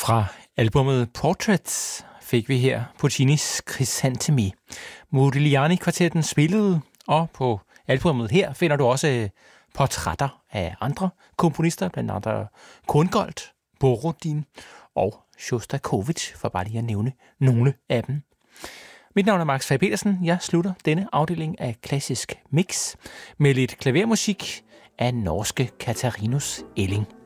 Fra albumet Portraits fik vi her Puccinis Crisantemi. Modigliani-kvartetten spillede, og på albumet her finder du også portrætter af andre komponister, blandt andre Korngold, Borodin og Sjostakovitj, for bare lige at nævne nogle af dem. Mit navn er Max Fag Petersen. Jeg slutter denne afdeling af Klassisk Mix med lidt klavermusik af norske Katarinaus Elling.